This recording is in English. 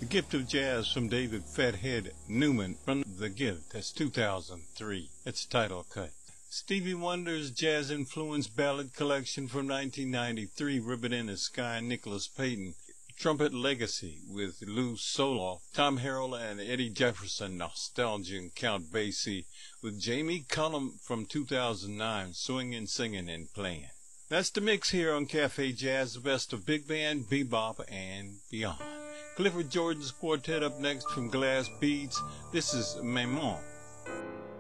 The Gift of Jazz from David Fathead Newman from The Gift. That's 2003. It's title cut. Stevie Wonder's jazz-influenced ballad collection from 1993, Ribbon in the Sky, Nicholas Payton. Trumpet Legacy with Lou Soloff, Tom Harrell, and Eddie Jefferson. Nostalgia and Count Basie with Jamie Cullum from 2009, swinging, singing, and playing. That's the mix here on Cafe Jazz, the best of big band, bebop, and beyond. Clifford Jordan's quartet up next from Glass Beads. This is Maman.